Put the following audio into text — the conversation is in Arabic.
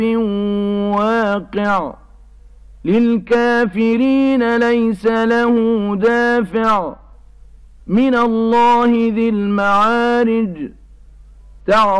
واقع للكافرين ليس له دافع من الله ذي المعارج